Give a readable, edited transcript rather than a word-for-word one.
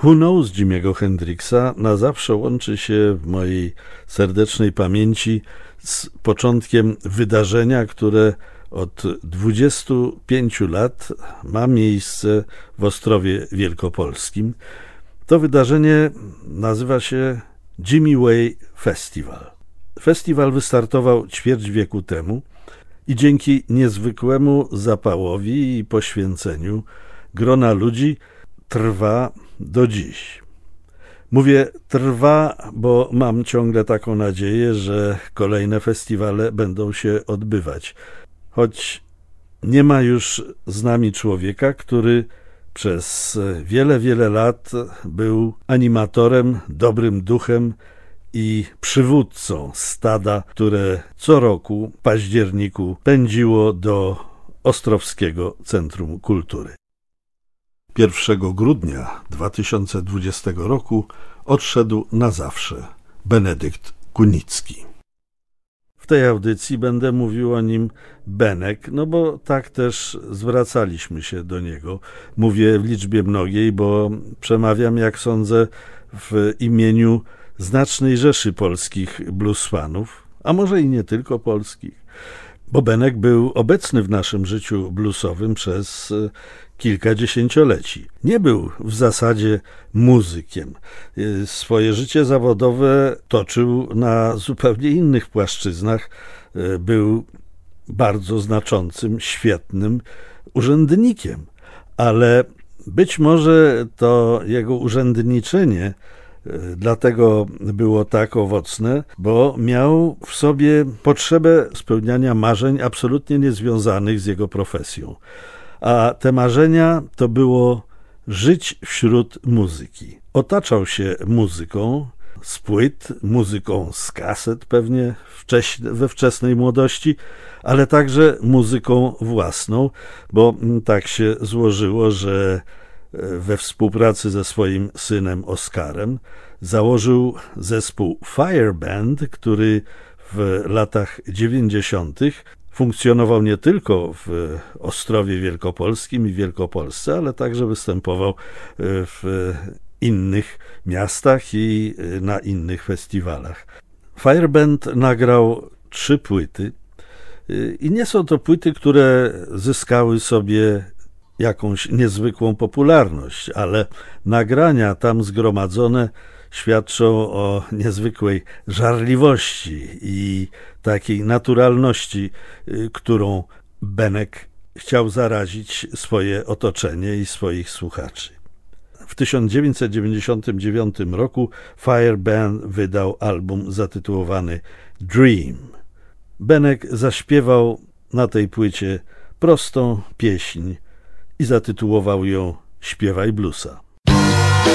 Who Knows Jimiego Hendrixa na zawsze łączy się w mojej serdecznej pamięci z początkiem wydarzenia, które od 25 lat ma miejsce w Ostrowie Wielkopolskim. To wydarzenie nazywa się Jimmy Way Festival. Festiwal wystartował ćwierć wieku temu i dzięki niezwykłemu zapałowi i poświęceniu grona ludzi trwa do dziś. Mówię trwa, bo mam ciągle taką nadzieję, że kolejne festiwale będą się odbywać. Choć nie ma już z nami człowieka, który przez wiele lat był animatorem, dobrym duchem i przywódcą stada, które co roku w październiku pędziło do Ostrowskiego Centrum Kultury. 1 grudnia 2020 roku odszedł na zawsze Benedykt Kunicki. W tej audycji będę mówił o nim Benek, bo tak też zwracaliśmy się do niego. Mówię w liczbie mnogiej, bo przemawiam, jak sądzę, w imieniu znacznej rzeszy polskich bluesfanów, a może i nie tylko polskich, bo Benek był obecny w naszym życiu bluesowym przez kilka dziesięcioleci. Nie był w zasadzie muzykiem. Swoje życie zawodowe toczył na zupełnie innych płaszczyznach. Był bardzo znaczącym, świetnym urzędnikiem, ale być może to jego urzędniczenie dlatego było tak owocne, bo miał w sobie potrzebę spełniania marzeń absolutnie niezwiązanych z jego profesją. A te marzenia to było żyć wśród muzyki. Otaczał się muzyką z płyt, muzyką z kaset pewnie we wczesnej młodości, ale także muzyką własną, bo tak się złożyło, że we współpracy ze swoim synem Oskarem założył zespół Fire Band, który w latach 90. funkcjonował nie tylko w Ostrowie Wielkopolskim i Wielkopolsce, ale także występował w innych miastach i na innych festiwalach. Fire Band nagrał 3 płyty i nie są to płyty, które zyskały sobie jakąś niezwykłą popularność, ale nagrania tam zgromadzone świadczą o niezwykłej żarliwości i takiej naturalności, którą Benek chciał zarazić swoje otoczenie i swoich słuchaczy. W 1999 roku Fire Band wydał album zatytułowany Dream. Benek zaśpiewał na tej płycie prostą pieśń i zatytułował ją Śpiewaj bluesa.